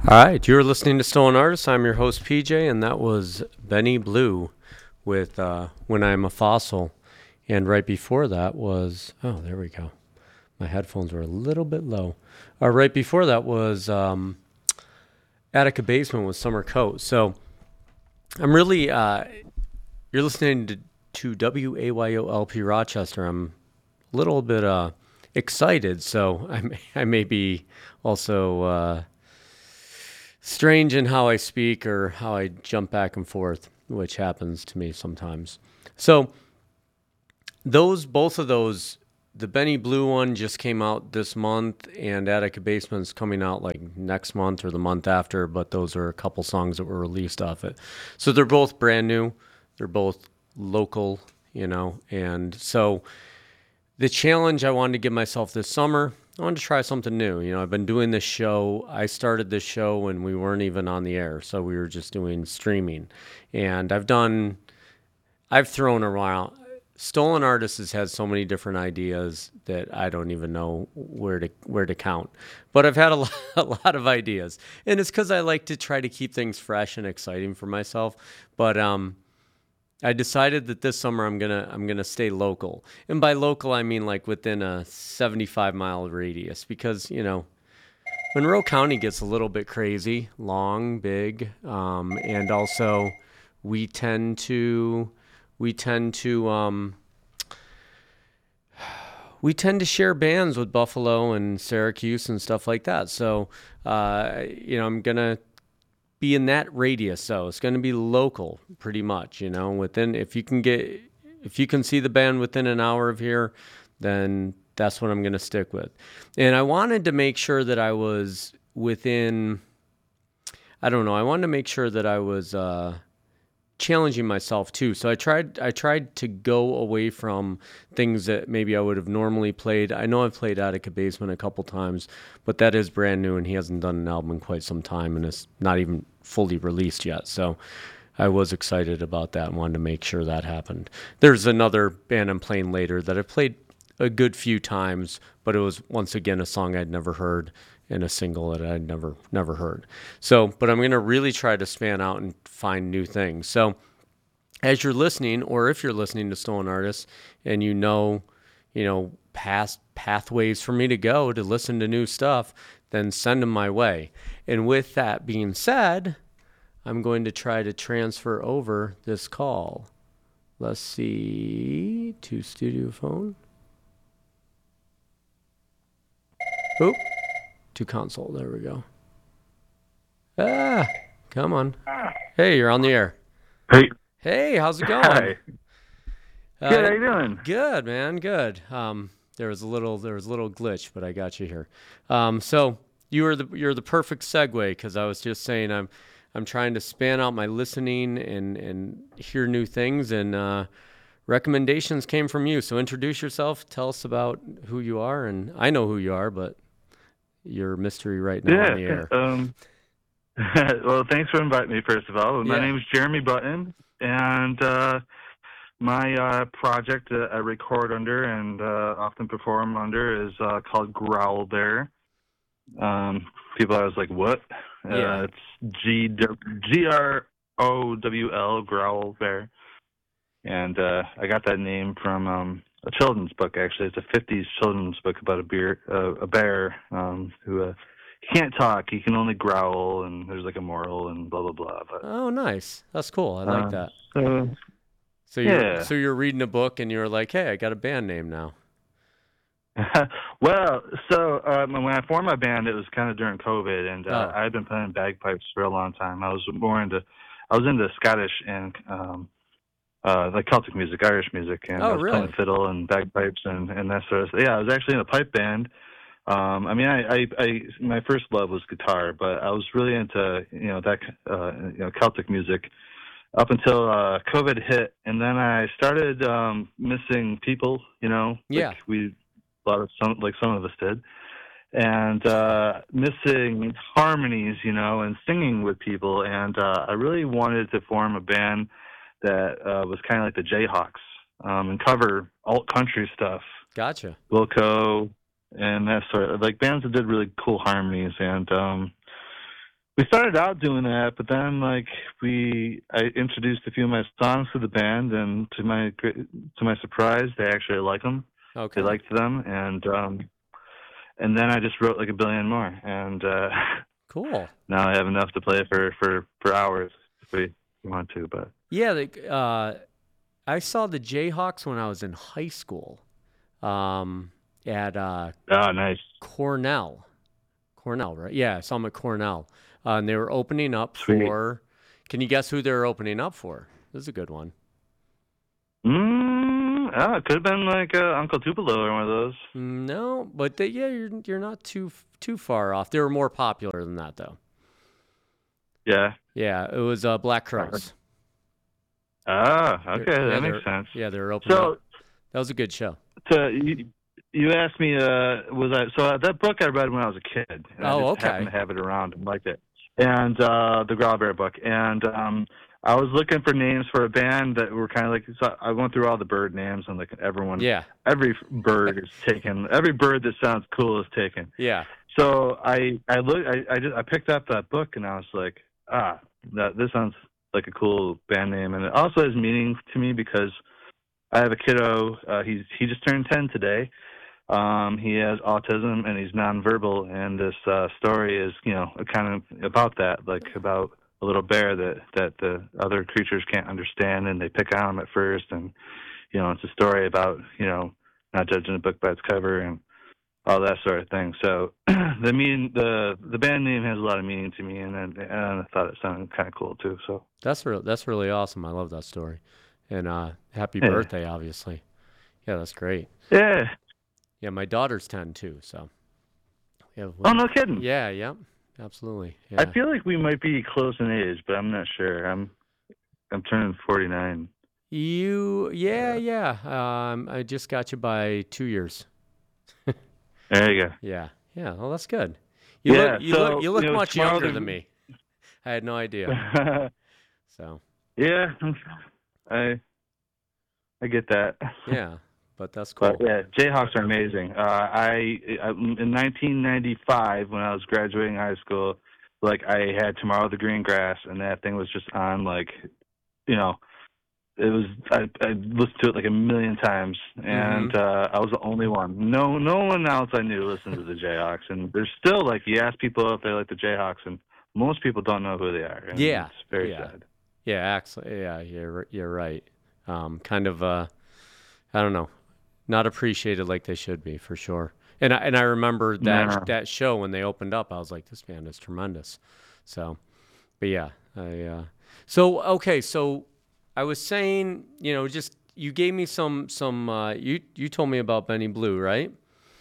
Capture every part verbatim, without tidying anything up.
All right, you're listening to Stolen Artists. I'm your host, P J, and that was Benny Blue with uh, When I'm a Fossil. And right before that was, oh, there we go. My headphones were a little bit low. Uh, right before that was um, Attica Basement with Summer Coat. So I'm really, uh, you're listening to, to W A Y O L P Rochester. I'm a little bit uh, excited, so I may, I may be also. Uh, strange in how I speak or how I jump back and forth, which happens to me sometimes. So those, both of those, the Benny Blue one just came out this month, and Attica Basement's coming out like next month or the month after. But those are a couple songs that were released off it. So they're both brand new. They're both local, you know, and so the challenge I wanted to give myself this summer, I wanted to try something new. You know, I've been doing this show. I started this show when we weren't even on the air, so we were just doing streaming. And I've done, I've thrown around. Stolen Artists has had so many different ideas that I don't even know where to where to count. But I've had a lot, a lot of ideas, and it's because I like to try to keep things fresh and exciting for myself. But um, I decided that this summer I'm gonna I'm gonna stay local, and by local I mean like within a seventy-five mile radius, because you know Monroe County gets a little bit crazy, long, big, um, and also we tend to we tend to um, we tend to share bands with Buffalo and Syracuse and stuff like that. So uh, you know I'm gonna be in that radius. So it's going to be local pretty much, you know, within, if you can get, if you can see the band within an hour of here, then that's what I'm going to stick with. And I wanted to make sure that I was within, I don't know, I wanted to make sure that I was, uh, challenging myself too. So I tried I tried to go away from things that maybe I would have normally played. I know I've played Attica Basement a couple times, but that is brand new and he hasn't done an album in quite some time and it's not even fully released yet. So I was excited about that and wanted to make sure that happened. There's another band I'm playing later that I've played a good few times, but it was once again a song I'd never heard and a single that I'd never never heard. So, but I'm going to really try to span out and find new things. So, as you're listening, or if you're listening to Stolen Artists, and you know, you know, past pathways for me to go to listen to new stuff, then send them my way. And with that being said, I'm going to try to transfer over this call. Let's see, to studio phone. Oop. To console. There we go. Ah, come on. Hey, you're on the air. Hey. Hey, how's it going? Hi. Uh, Good. How you doing? Good, man. Good. Um, there was a little, there was a little glitch, but I got you here. Um, so you were the, you're the perfect segue because I was just saying I'm, I'm trying to span out my listening and and hear new things, and uh, recommendations came from you. So introduce yourself. Tell us about who you are, and I know who you are, but your mystery right now yeah, on the air. Um, well, thanks for inviting me, first of all. My Yeah. name is Jeremy Button, and uh, my uh, project uh, I record under and uh, often perform under is uh, called Growl Bear. Um, people are always like, what? Yeah. Uh, it's G G R O W L, Growl Bear. And uh, I got that name from um, a children's book, actually. It's a fifties children's book about a bear, uh, a bear um, who uh, he can't talk. He can only growl, and there's like a moral and blah, blah, blah. But, Oh, nice. That's cool. I like uh, that. So, So you're yeah. so you're reading a book and you're like, hey, I got a band name now. well, so um, when I formed my band, it was kind of during COVID, and uh, Oh. I had been playing bagpipes for a long time. I was more into, I was into Scottish and um, uh, like Celtic music, Irish music, and Oh, I was really? playing fiddle and bagpipes and, and that sort of stuff. Yeah, I was actually in a pipe band. Um, I mean, I, I, I, my first love was guitar, but I was really into, you know, that, uh, you know, Celtic music up until uh, COVID hit, and then I started um, missing people, you know, Yeah. like we, a lot of some, like some of us did, and uh, missing harmonies, you know, and singing with people, and uh, I really wanted to form a band that uh, was kind of like the Jayhawks um, and cover alt country stuff, Gotcha. Wilco, and that sort of like bands that did really cool harmonies, and um, we started out doing that, but then like we I introduced a few of my songs to the band, and to my gr- to my surprise, they actually like them. They Okay. liked them, and um, and then I just wrote like a billion more, and uh, Cool. now I have enough to play for for for hours if we want to. But Yeah, like, uh, I saw the Jayhawks when I was in high school, um, at uh, oh, nice. Cornell. Cornell, right? Yeah, I saw them at Cornell, uh, and they were opening up Sweet. for. Can you guess who they were opening up for? This is a good one. Mm, oh, it could have been like uh, Uncle Tupelo or one of those. No, but they, yeah, you're you're not too too far off. They were more popular than that, though. Yeah. Yeah, it was uh, Black Crows. Ah, okay, They're- yeah, that they're- makes sense. Yeah, they were opening So, up. That was a good show. to, you, you asked me, uh, was I so that book I read when I was a kid. And Oh, I just okay. happened to have it around and liked it. And uh, the Growl Bear book, and um, I was looking for names for a band that were kind of like. So I went through all the bird names, and like everyone, Yeah, every bird is taken. Every bird that sounds cool is taken. yeah, So I I look I I, just, I picked up that book, and I was like, ah, that this sounds like a cool band name, and it also has meaning to me because I have a kiddo. Uh, he's he just turned ten today. Um, he has autism and he's nonverbal, and this uh, story is, you know, kind of about that, like about a little bear that that the other creatures can't understand, and they pick on him at first, and you know, it's a story about, you know, not judging a book by its cover and all that sort of thing. So the mean the the band name has a lot of meaning to me, and and, and I thought it sounded kind of cool too. So that's real. That's really awesome. I love that story, and uh, happy Yeah. birthday, obviously. Yeah, that's great. yeah. Yeah, my daughter's ten too, so. Yeah. Oh, well- no kidding. Yeah, yeah, absolutely. Yeah. I feel like we might be close in age, but I'm not sure. I'm I'm turning forty-nine. You, yeah, yeah. Um, I just got you by two years. There you go. Yeah, yeah. Well, that's good. You Yeah, look, you so, look, you look you know, much tomorrow younger there's- than me. I had no idea. So, yeah, I I get that. yeah, but that's cool. But yeah, Jayhawks are amazing. Uh, I, I in nineteen ninety-five when I was graduating high school, like I had Tomorrow the Green Grass, and that thing was just on like, you know, it was I, I listened to it like a million times, and uh, I was the only one. No, no one else I knew listened to the Jayhawks, and there's still like you ask people if they like the Jayhawks, and most people don't know who they are. And Yeah, it's very yeah. sad. Yeah, actually, yeah, you're you're right. Um, kind of, uh, I don't know, not appreciated like they should be for sure. And I and I remember that No. that show when they opened up, I was like, this band is tremendous. So, but yeah, I. Uh, so okay, so I was saying, you know, just you gave me some some. Uh, you you told me about Benny Blue, right?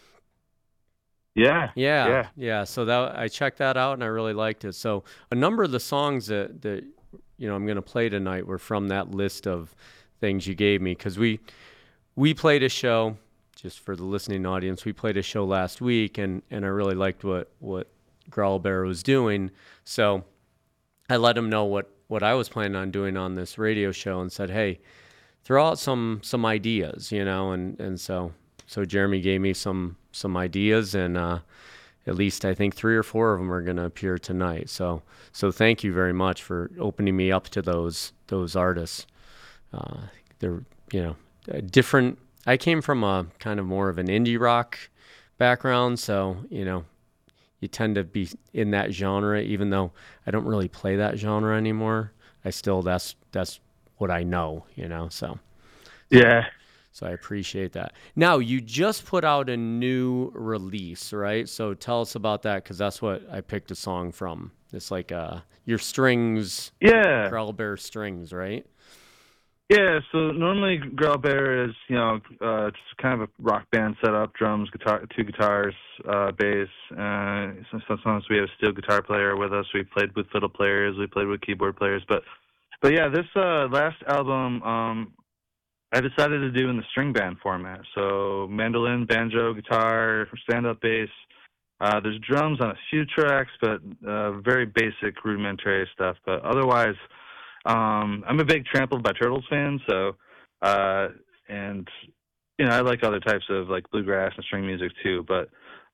Yeah, Yeah, yeah. yeah. So that I checked that out and I really liked it. So a number of the songs that that you know I'm going to play tonight were from that list of things you gave me because we we played a show just for the listening audience. We played a show last week and and I really liked what what Growl Bear was doing. So I let him know what what I was planning on doing on this radio show and said, hey, throw out some some ideas, you know, and and so so Jeremy gave me some some ideas, and uh, at least I think three or four of them are going to appear tonight. So so thank you very much for opening me up to those those artists. Uh, they're you know uh, different. I came from a kind of more of an indie rock background, so you know you tend to be in that genre, even though I don't really play that genre anymore. I still that's that's what I know, you know. So Yeah. so I appreciate that. Now, you just put out a new release, right? So tell us about that, because that's what I picked a song from. It's like uh, your strings, Yeah. Growl Bear strings, right? Yeah, so normally Growl Bear is, you know, uh, it's kind of a rock band setup, drums, guitar, two guitars, uh, bass. Uh, sometimes we have a steel guitar player with us. We played with fiddle players. We played with keyboard players. But, but yeah, this uh, last album, um, I decided to do in the string band format. So mandolin, banjo, guitar, stand-up bass. Uh, there's drums on a few tracks, but uh, very basic, rudimentary stuff. But otherwise, um, I'm a big Trampled by Turtles fan. So, uh, and you know, I like other types of like bluegrass and string music too. But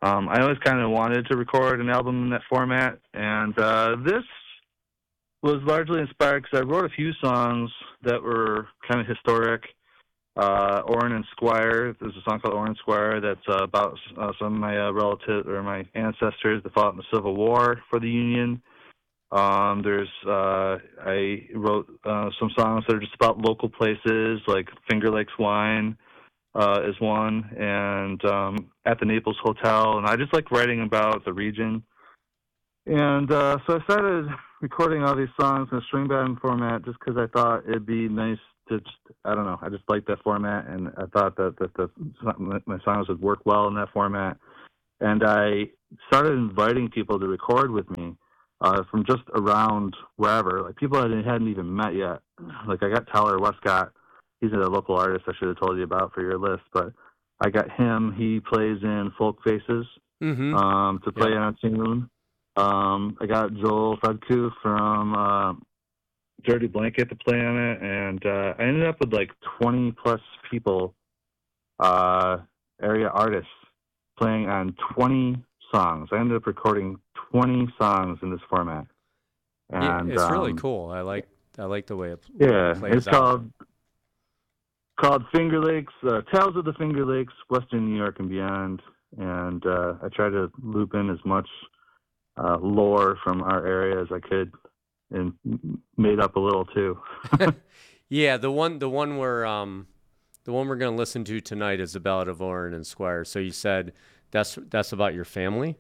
Um, I always kind of wanted to record an album in that format, and uh, this was largely inspired because I wrote a few songs that were kind of historic. Uh, Orrin and Squire, there's a song called Orrin and Squire that's uh, about uh, some of my uh, relatives or my ancestors that fought in the Civil War for the Union. Um, there's uh, I wrote uh, some songs that are just about local places, like Finger Lakes Wine uh, is one, and um, At the Naples Hotel, and I just like writing about the region. And uh, so I started recording all these songs in a string band format just because I thought it'd be nice to just, I don't know, I just liked that format, and I thought that, that the, my songs would work well in that format. And I started inviting people to record with me uh, from just around wherever, like people I hadn't even met yet. Like I got Tyler Westcott. He's a local artist I should have told you about for your list, but I got him. He plays in Folk Faces Mm-hmm. um, to play Yeah. on a tune. Um, I got Joel Fredku from uh, Dirty Blanket to play on it, and uh, I ended up with like twenty plus people, uh, area artists, playing on twenty songs. I ended up recording twenty songs in this format. And, yeah, it's really um, cool. I like I like the way it Yeah, plays it's out. called called Finger Lakes, uh, Tales of the Finger Lakes, Western New York and Beyond. And uh, I try to loop in as much uh, lore from our area as I could, and made up a little too. Yeah, the one the one where um the one we're gonna listen to tonight is the Ballad of Orrin and Squire. So you said that's that's about your family?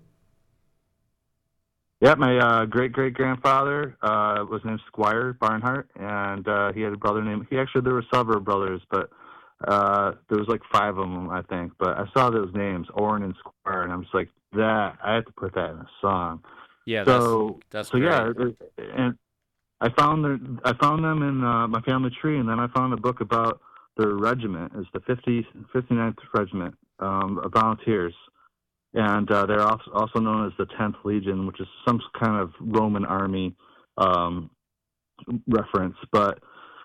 Yeah, my uh, great great grandfather uh, was named Squire Barnhart, and uh, he had a brother named. He actually there were several brothers, but uh, there was like five of them, I think. But I saw those names, Orrin and Squire, and I'm just like, that I have to put that in a song. Yeah, So that's that's so great. yeah, it- and I found their, I found them in uh, my family tree, and then I found a book about their regiment. It's the fifty, fifty-ninth Regiment um, of Volunteers. And uh, they're also known as the tenth Legion, which is some kind of Roman army um, reference. But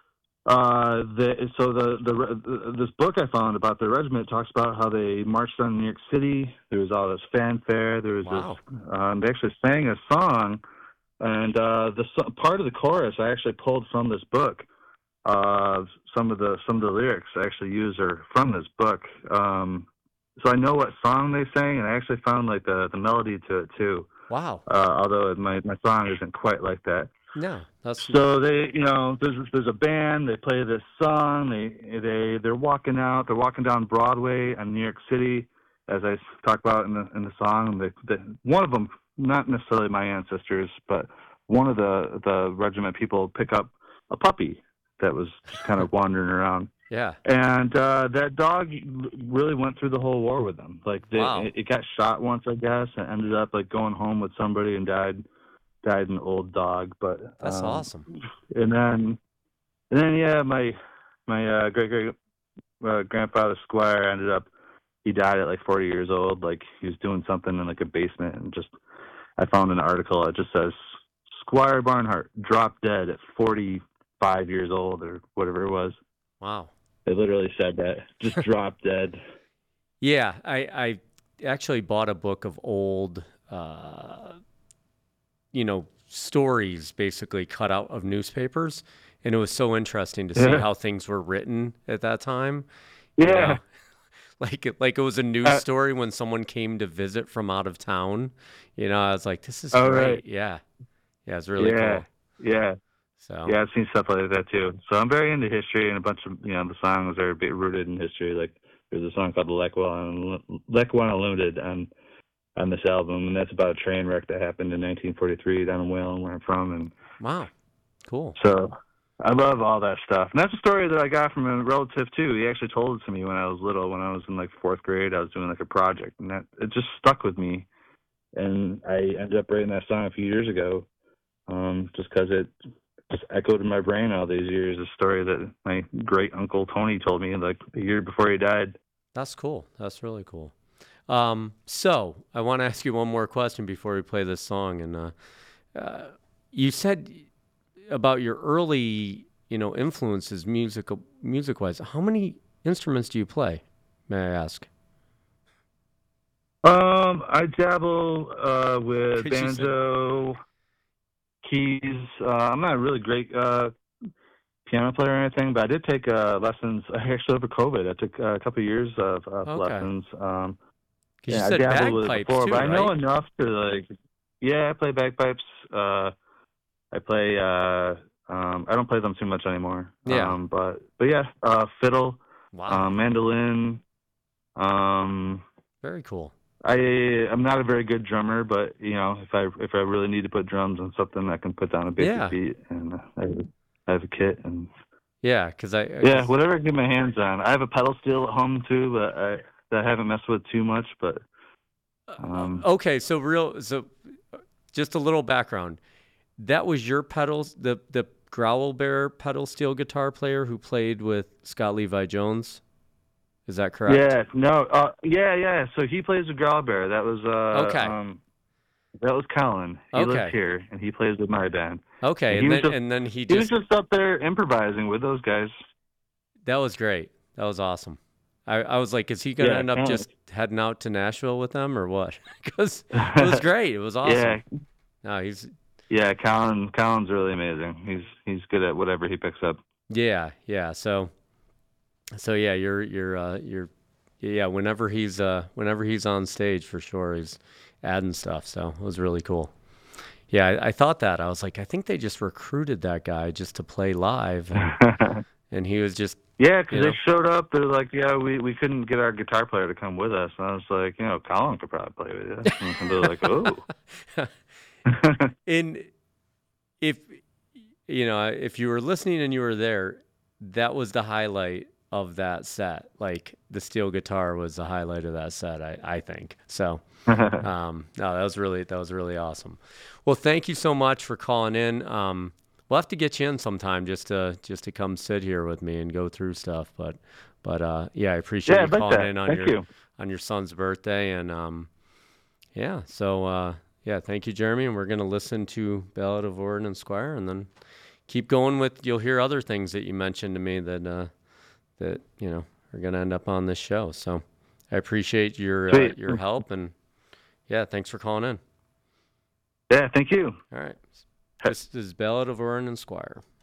uh, the, so the, the this book I found about the regiment talks about how they marched on New York City. There was all this fanfare. There was Wow. this. Um, they actually sang a song, and uh, the so- part of the chorus I actually pulled from this book. Uh, some of the some of the lyrics I actually use are from this book. Um, So I know what song they sang, and I actually found like the, the melody to it too. Wow. Uh, although my, my song isn't quite like that. No, that's So they, you know, there's there's a band. They play this song. They they they're walking out. They're walking down Broadway in New York City, as I talk about in the in the song. They, they, one of them, not necessarily my ancestors, but one of the the regiment people pick up a puppy that was just kind of wandering around. yeah. And uh, that dog really went through the whole war with them. Like they, Wow. it, it got shot once, I guess, and ended up like going home with somebody and died. Died an old dog, but That's um, awesome. And then, and then yeah, my my uh, great great uh, grandfather Squire ended up. He died at like forty years old. Like he was doing something in like a basement, and just I found an article. It just says Squire Barnhart dropped dead at forty-five years old, or whatever it was. Wow. They literally said that. Just dropped dead. Yeah, I, I actually bought a book of old, uh, you know, stories basically cut out of newspapers, and it was so interesting to see Yeah. how things were written at that time. Yeah. You know? Like it, like it was a news Uh, story when someone came to visit from out of town. You know, I was like, this is Oh, great. right. Yeah. Yeah, it's really yeah. cool. Yeah. So Yeah, I've seen stuff like that too. So I'm very into history, and a bunch of, you know, the songs are a bit rooted in history. Like there's a song called "The Lackawanna Lackawanna Limited" on on this album, and that's about a train wreck that happened in nineteen forty-three down in Wayland, where I'm from. And wow. Cool. so I love all that stuff. And that's a story that I got from a relative too. He actually told it to me when I was little. When I was in like fourth grade, I was doing like a project, and that it just stuck with me. And I ended up writing that song a few years ago, um, just because it just echoed in my brain all these years. A story that my great uncle Tony told me like a year before he died. That's cool. That's really cool. Um, so I want to ask you one more question before we play this song. And uh, uh, you said about your early, you know, influences musical, music-wise. How many instruments do you play? May I ask? Um, I dabble uh, with Could you say? banjo, keys. Uh, I'm not a really great uh, piano player or anything, but I did take uh, lessons. Actually, over COVID, I took uh, a couple of years of, of Okay. lessons. Um, Because you yeah, I said dabbled with it bagpipes before, too, but I know right? enough to like. Yeah, I play bagpipes. Uh, I play. Uh, um, I don't play them too much anymore. Yeah. Um, but but yeah, uh, fiddle, Wow. um, mandolin. Um, Very cool. I I'm not a very good drummer, but you know, if I if I really need to put drums on something, I can put down a basic Yeah. beat, and I have, I have a kit, and Yeah. Because I, yeah, because whatever I can get my hands on. I have a pedal steel at home too, but I that I haven't messed with too much. But uh, um, okay. So real. So just a little background. That was your pedals, the the Growl Bear pedal steel guitar player who played with Scott Levi Jones. Is that correct? yeah, no, uh, yeah, yeah. So he plays with Growl Bear. That was uh Okay. um that was Colin. He lives Okay. here, and he plays with my band. Okay. And he And was then just and then he he was just just up there improvising with those guys. that was great. That was awesome. I, I was like, is he gonna Yeah, end up Colin. just heading out to Nashville with them or what? Because it was great. It was awesome. Yeah, No, he's yeah. Colin, Colin's really amazing. He's he's good at whatever he picks up. yeah, yeah. So so yeah, you're you're uh you're yeah, whenever he's uh whenever he's on stage for sure he's adding stuff. So it was really cool. Yeah, I, I thought that. I was like, I think they just recruited that guy just to play live and and he was just, Yeah, you because they know. showed up. They're like, yeah, we, we couldn't get our guitar player to come with us. And I was like, you know, Colin could probably play with you. And they're like, oh. In if you know, if you were listening and you were there, that was the highlight of that set. Like the steel guitar was the highlight of that set, I, I think. So um no, that was really that was really awesome. Well, thank you so much for calling in. Um we'll have to get you in sometime just to just to come sit here with me and go through stuff. But but uh yeah, I appreciate Yeah, you I'd like calling that. in on Thank your you. on your son's birthday and um yeah, so uh yeah, thank you, Jeremy, and we're gonna listen to Ballad of Warden and Squire and then keep going with you'll hear other things that you mentioned to me that uh that, you know, are gonna end up on this show. So I appreciate your uh, Sweet. your help and yeah, thanks for calling in. Yeah, thank you. All right. This is Ballad of Warren and Squire.